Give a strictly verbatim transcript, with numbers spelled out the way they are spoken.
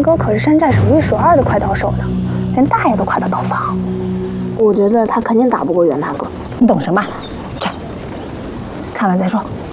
大哥可是山寨数一数二的快刀手呢，连大爷都夸他刀法好。我觉得他肯定打不过袁大哥。 你懂什么？去，看完再说。